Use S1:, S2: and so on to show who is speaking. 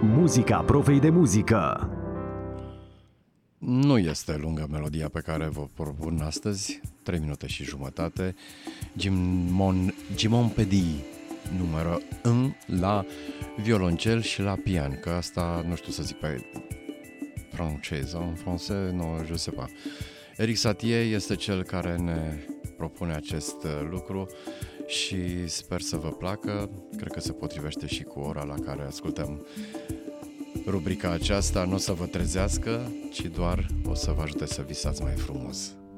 S1: Muzica profei de muzică.
S2: Nu este lungă melodia pe care vă propun astăzi, 3 minute și jumătate. Jimon Pedi, numărul 1 la violoncel și la pian, că asta nu știu să zic pe franceză, în francez, nu, je sais pas. Eric Satie este cel care ne propune acest lucru și sper să vă placă. Cred că se potrivește și cu ora la care ascultăm rubrica aceasta. Nu o să vă trezească, ci doar o să vă ajute să visați mai frumos.